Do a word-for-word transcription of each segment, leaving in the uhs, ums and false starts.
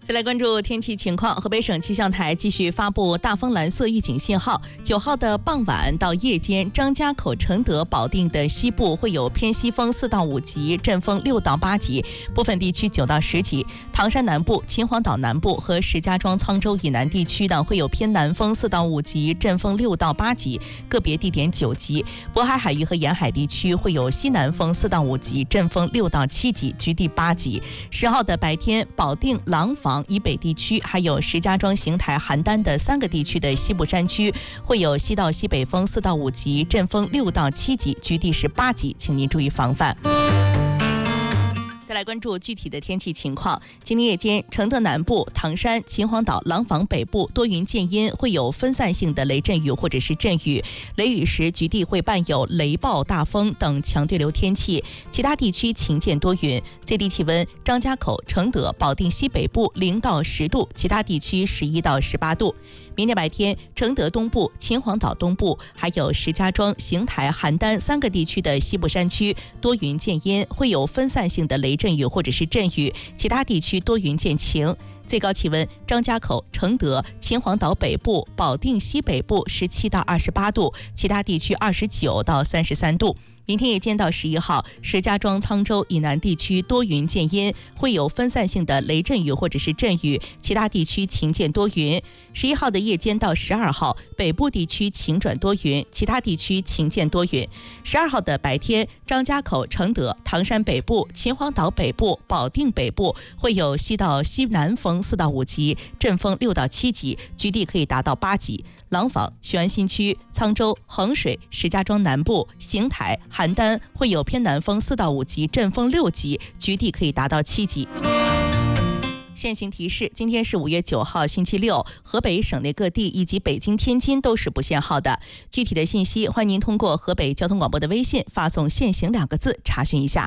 再来关注天气情况，河北省气象台继续发布大风蓝色预警信号。九号的傍晚到夜间，张家口、承德、保定的西部会有偏西风四到五级，阵风六到八级，部分地区九到十级。唐山南部、秦皇岛南部和石家庄、沧州以南地区呢，会有偏南风四到五级，阵风六到八级，个别地点九级。渤海海域和沿海地区会有西南风四到五级，阵风六到七级，局地八级。十号的白天，保定、廊坊以北地区还有石家庄、邢台、邯郸的三个地区的西部山区会有西到西北风四到五级，阵风六到七级，局地是八级，请您注意防范。再来关注具体的天气情况。今天夜间，承德南部、唐山、秦皇岛、廊坊北部多云见阴，会有分散性的雷阵雨或者是阵雨。雷雨时，局地会伴有雷暴、大风等强对流天气。其他地区晴见多云。最低气温：张家口、承德、保定西北部零到十度，其他地区十一到十八度。明天白天，承德东部、秦皇岛东部，还有石家庄、邢台、邯郸三个地区的西部山区多云见阴，会有分散性的雷阵雨或者是阵雨，其他地区多云见晴。最高气温：张家口、承德、秦皇岛北部、保定西北部十七到二十八度，其他地区二十九到三十三度。明天夜间到十一号，石家庄、沧州以南地区多云见阴，会有分散性的雷阵雨或者是阵雨，其他地区晴见多云。十一号的夜间到十二号，北部地区晴转多云，其他地区晴见多云。十二号的白天，张家口、承德、唐山北部、秦皇岛北部、保定北部会有西到西南风四到五级，阵风六到七级，局地可以达到八级。廊坊、雄安新区、沧州、衡水、石家庄南部、邢台、邯郸会有偏南风四到五级，阵风六级，局地可以达到七级。现行提示：今天是五月九号，星期六，河北省内各地以及北京、天津都是不限号的。具体的信息，欢迎您通过河北交通广播的微信发送“限行”两个字查询一下。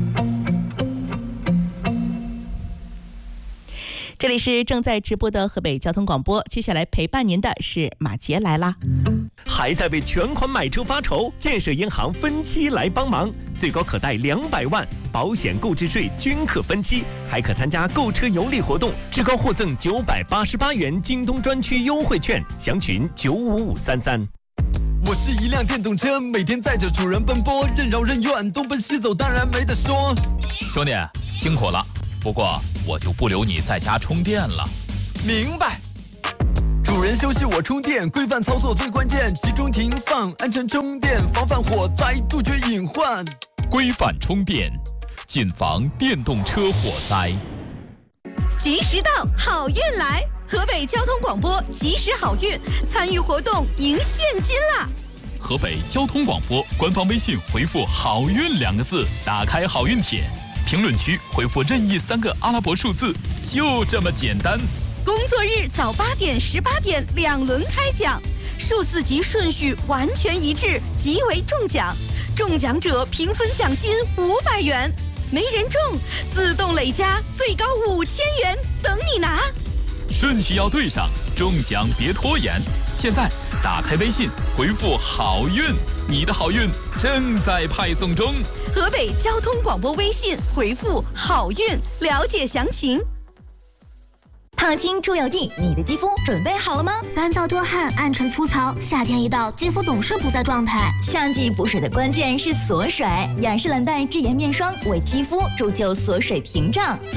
这里是正在直播的河北交通广播，接下来陪伴您的是马杰来啦。 还在为全款买车发愁？建设银行分期来帮忙，最高可贷两百万，保险、购置税均可分期，还可参加购车有礼活动，至高获赠九百八十八元京东专区优惠券，详询九五五三三。 我是一辆电动车，每天载着主人奔波，任劳任怨，东奔西走，当然没得说。 兄弟，辛苦了，不过我就不留你在家充电了。 明白。主人休息我充电，规范操作最关键，集中停放，安全充电，防范火灾，杜绝隐患。 规范充电，谨防电动车火灾。 及时到，好运来！河北交通广播及时好运，参与活动赢现金啦！ 河北交通广播官方微信回复“好运”两个字，打开好运帖，评论区回复任意三个阿拉伯数字，就这么简单。 工作日早八点、十八点两轮开奖，数字及顺序完全一致，即为中奖。中奖者平分奖金五百元，没人中自动累加最高五千元，等你拿。 顺序要对上，中奖别拖延。现在打开微信，回复“好运”，你的好运正在派送中。 河北交通广播微信回复“好运”，了解详情。 烫青出油剂，你的肌肤准备好了吗？ 干燥多汗、暗沉粗糙，夏天一到，肌肤总是不在状态。 夏季补水的关键是锁水，雅诗兰黛智颜面霜为肌肤铸就锁水屏障。